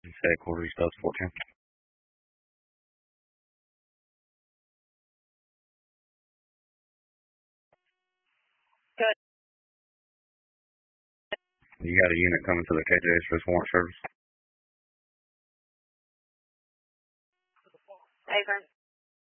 This is headquarters, Delta 14. Good. You got a unit coming to the KJS for warrant service? Affirm.